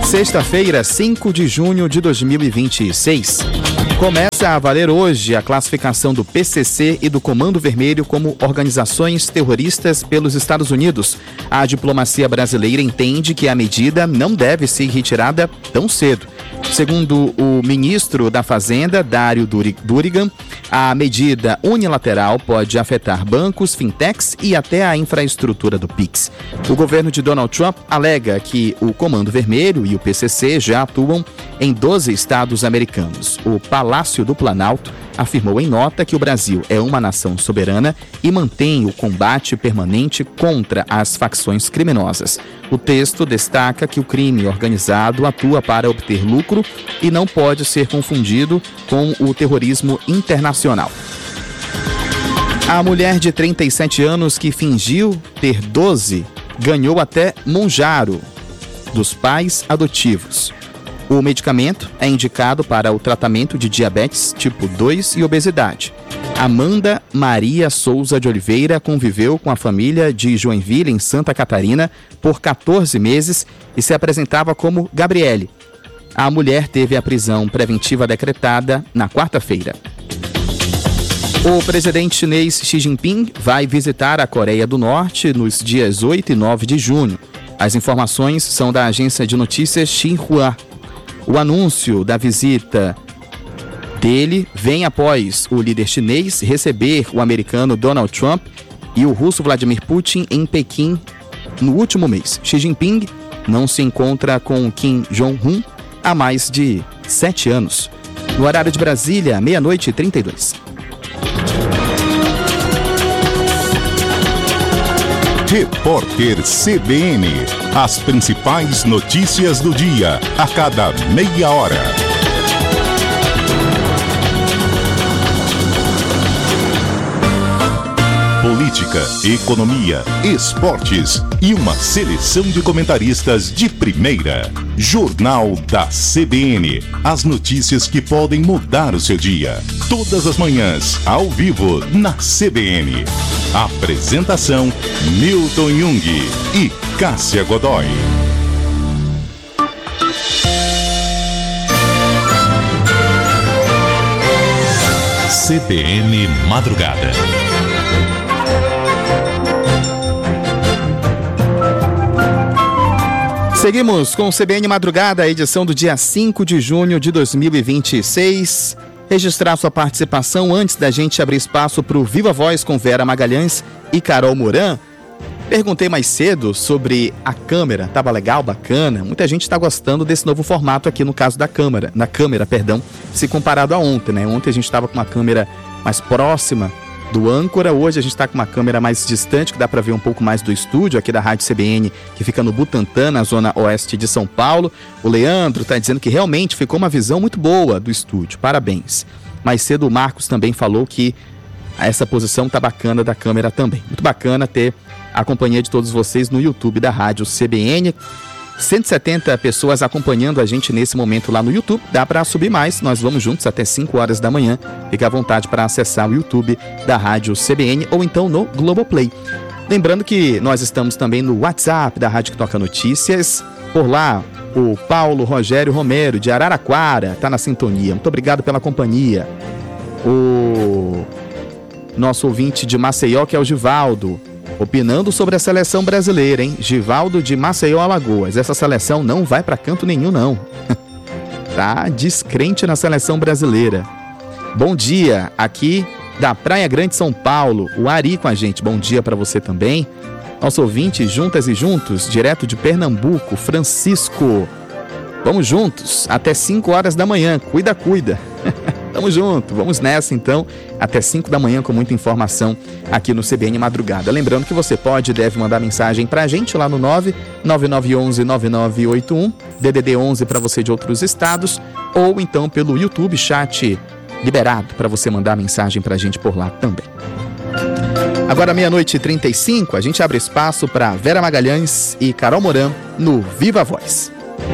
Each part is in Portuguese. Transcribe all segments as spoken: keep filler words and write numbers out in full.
Sexta-feira, cinco de junho de dois mil e vinte e seis. Começa a valer hoje a classificação do P C C e do Comando Vermelho como organizações terroristas pelos Estados Unidos. A diplomacia brasileira entende que a medida não deve ser retirada tão cedo. Segundo o ministro da Fazenda, Dário Durigan, a medida unilateral pode afetar bancos, fintechs e até a infraestrutura do Pix. O governo de Donald Trump alega que o Comando Vermelho e o P C C já atuam em doze estados americanos. O Palácio do Planalto afirmou em nota que o Brasil é uma nação soberana e mantém o combate permanente contra as facções criminosas. O texto destaca que o crime organizado atua para obter lucro e não pode ser confundido com o terrorismo internacional. A mulher de trinta e sete anos que fingiu ter doze ganhou até Monjaro dos pais adotivos. O medicamento é indicado para o tratamento de diabetes tipo dois e obesidade. Amanda Maria Souza de Oliveira conviveu com a família de Joinville, em Santa Catarina, por quatorze meses e se apresentava como Gabriele. A mulher teve a prisão preventiva decretada na quarta-feira. O presidente chinês Xi Jinping vai visitar a Coreia do Norte nos dias oito e nove de junho. As informações são da agência de notícias Xinhua. O anúncio da visita dele vem após o líder chinês receber o americano Donald Trump e o russo Vladimir Putin em Pequim no último mês. Xi Jinping não se encontra com Kim Jong-un há mais de sete anos. No horário de Brasília, meia-noite e trinta e dois. Repórter C B N. As principais notícias do dia, a cada meia hora. Política, economia, esportes e uma seleção de comentaristas de primeira. Jornal da C B N. As notícias que podem mudar o seu dia. Todas as manhãs, ao vivo, na C B N. Apresentação: Milton Jung e Cássia Godoy. C B N Madrugada. Seguimos com o C B N Madrugada, a edição do dia cinco de junho de dois mil e vinte e seis. Registrar sua participação antes da gente abrir espaço para o Viva Voz com Vera Magalhães e Carol Moran. Perguntei mais cedo sobre a câmera, tava legal, bacana. Muita gente está gostando desse novo formato aqui no caso da câmera, na câmera, perdão, se comparado a ontem, né? Ontem a gente estava com uma câmera mais próxima do âncora, hoje a gente está com uma câmera mais distante, que dá para ver um pouco mais do estúdio aqui da Rádio C B N, que fica no Butantã, na zona oeste de São Paulo. O Leandro está dizendo que realmente ficou uma visão muito boa do estúdio, parabéns. Mais cedo o Marcos também falou que essa posição tá bacana da câmera também. Muito bacana ter a companhia de todos vocês no YouTube da Rádio C B N. cento e setenta pessoas acompanhando a gente nesse momento lá no YouTube. Dá para subir mais, nós vamos juntos até cinco horas da manhã. Fique à vontade para acessar o YouTube da Rádio C B N ou então no Globoplay. Lembrando que nós estamos também no WhatsApp da Rádio que Toca Notícias. Por lá, o Paulo Rogério Romero, de Araraquara, está na sintonia. Muito obrigado pela companhia. O nosso ouvinte de Maceió, que é o Givaldo, opinando sobre a seleção brasileira, hein? Givaldo de Maceió, Alagoas. Essa seleção não vai para canto nenhum, não. Tá descrente na seleção brasileira. Bom dia, aqui da Praia Grande, São Paulo. O Ari com a gente. Bom dia para você também. Nosso ouvinte, juntas e juntos, direto de Pernambuco, Francisco. Vamos juntos, até cinco horas da manhã. Cuida, cuida. Tamo junto, vamos nessa então, até cinco da manhã com muita informação aqui no C B N Madrugada. Lembrando que você pode e deve mandar mensagem pra gente lá no nove nove nove um um nove nove oito um, D D D onze para você de outros estados, ou então pelo YouTube, chat liberado para você mandar mensagem pra gente por lá também. Agora meia-noite e trinta e cinco, a gente abre espaço para Vera Magalhães e Carol Moran no Viva Voz.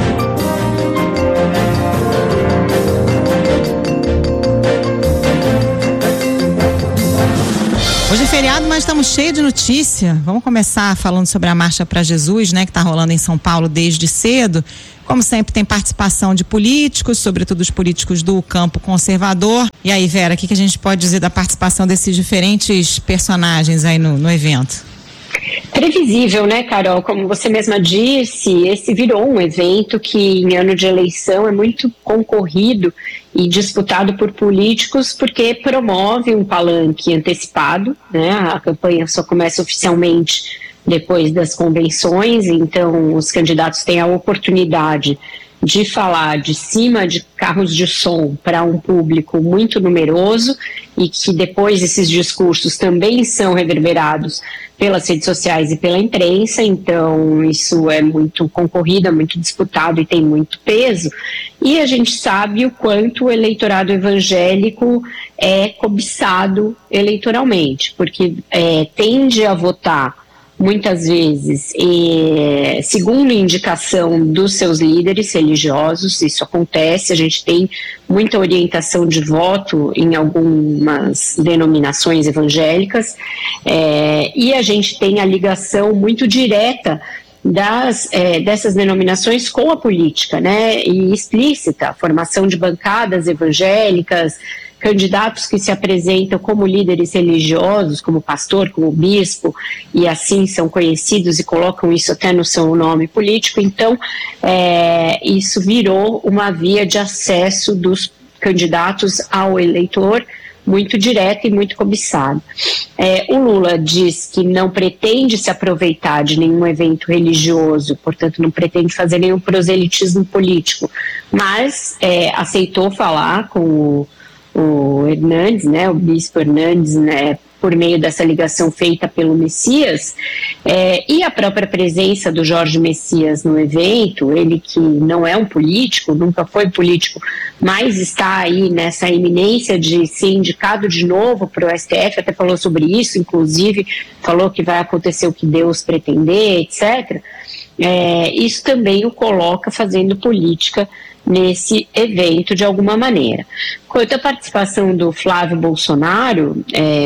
Hoje é feriado, mas estamos cheios de notícia. Vamos começar falando sobre a Marcha para Jesus, né, que está rolando em São Paulo desde cedo. Como sempre, tem participação de políticos, sobretudo os políticos do campo conservador. E aí, Vera, o que, que a gente pode dizer da participação desses diferentes personagens aí no, no evento? Previsível, né, Carol? Como você mesma disse, esse virou um evento que em ano de eleição é muito concorrido e disputado por políticos porque promove um palanque antecipado, né? A campanha só começa oficialmente depois das convenções, então os candidatos têm a oportunidade de falar de cima de carros de som para um público muito numeroso e que depois esses discursos também são reverberados pelas redes sociais e pela imprensa, então isso é muito concorrido, é muito disputado e tem muito peso. E a gente sabe o quanto o eleitorado evangélico é cobiçado eleitoralmente, porque é, tende a votar muitas vezes, eh, segundo indicação dos seus líderes religiosos. Isso acontece, a gente tem muita orientação de voto em algumas denominações evangélicas, eh, e a gente tem a ligação muito direta das, eh, dessas denominações com a política, né, e explícita, a formação de bancadas evangélicas, candidatos que se apresentam como líderes religiosos, como pastor, como bispo, e assim são conhecidos e colocam isso até no seu nome político. Então, é, isso virou uma via de acesso dos candidatos ao eleitor muito direta e muito cobiçada. É, o Lula diz que não pretende se aproveitar de nenhum evento religioso, portanto não pretende fazer nenhum proselitismo político, mas é, aceitou falar com o o Hernandes, né, o bispo Hernandes, né, por meio dessa ligação feita pelo Messias, é, e a própria presença do Jorge Messias no evento, ele que não é um político, nunca foi político, mas está aí nessa iminência de ser indicado de novo para o S T F, até falou sobre isso, inclusive falou que vai acontecer o que Deus pretender, etcétera. É, isso também o coloca fazendo política nesse evento de alguma maneira. Quanto à participação do Flávio Bolsonaro,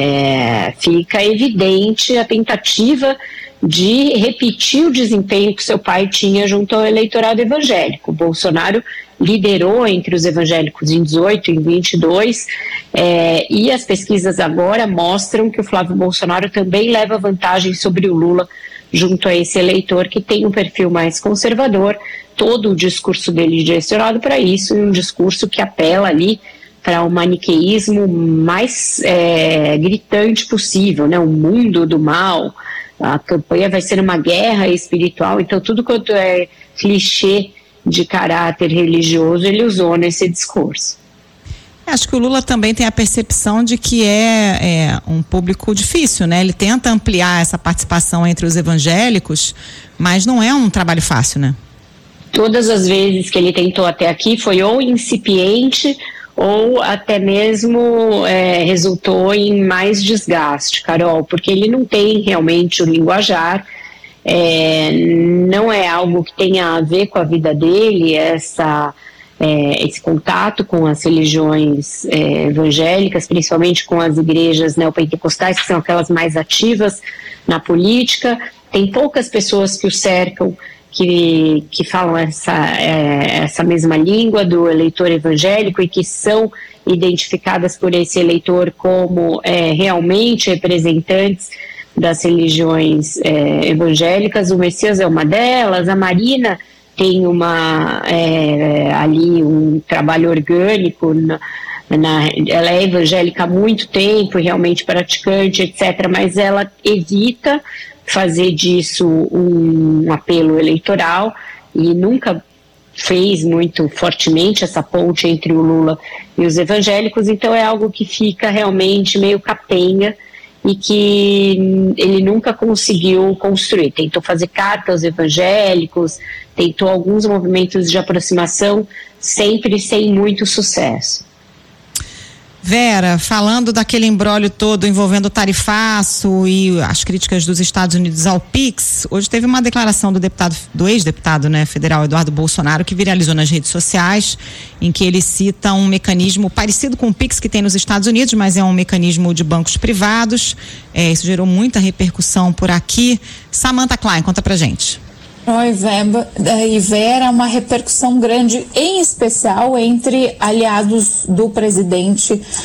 é, fica evidente a tentativa de repetir o desempenho que seu pai tinha junto ao eleitorado evangélico. O Bolsonaro liderou entre os evangélicos em dezoito, em vinte e dois, é, e as pesquisas agora mostram que o Flávio Bolsonaro também leva vantagem sobre o Lula junto a esse eleitor que tem um perfil mais conservador. Todo o discurso dele direcionado para isso, e um discurso que apela ali para o maniqueísmo mais é, gritante possível, né? O mundo do mal, a campanha vai ser uma guerra espiritual, então tudo quanto é clichê de caráter religioso ele usou nesse discurso. Acho que o Lula também tem a percepção de que é, é um público difícil, né? Ele tenta ampliar essa participação entre os evangélicos, mas não é um trabalho fácil, né? Todas as vezes que ele tentou até aqui foi ou incipiente ou até mesmo é, resultou em mais desgaste, Carol, porque ele não tem realmente o linguajar, é, não é algo que tenha a ver com a vida dele, essa, é, esse contato com as religiões é, evangélicas, principalmente com as igrejas neopentecostais, que são aquelas mais ativas na política. Tem poucas pessoas que o cercam Que, que falam essa, é, essa mesma língua do eleitor evangélico e que são identificadas por esse eleitor como é, realmente representantes das religiões é, evangélicas. O Messias é uma delas, a Marina tem uma, é, ali um trabalho orgânico, na, na, ela é evangélica há muito tempo, realmente praticante, etcétera, mas ela evita fazer disso um apelo eleitoral e nunca fez muito fortemente essa ponte entre o Lula e os evangélicos, então é algo que fica realmente meio capenga e que ele nunca conseguiu construir. Tentou fazer carta aos evangélicos, tentou alguns movimentos de aproximação, sempre sem muito sucesso. Vera, falando daquele imbróglio todo envolvendo o tarifaço e as críticas dos Estados Unidos ao Pix, hoje teve uma declaração do deputado, do ex-deputado, né, federal Eduardo Bolsonaro, que viralizou nas redes sociais, em que ele cita um mecanismo parecido com o Pix que tem nos Estados Unidos, mas é um mecanismo de bancos privados. É, isso gerou muita repercussão por aqui. Samantha Klein, conta pra gente. Oi, Vera, uma repercussão grande, em especial entre aliados do presidente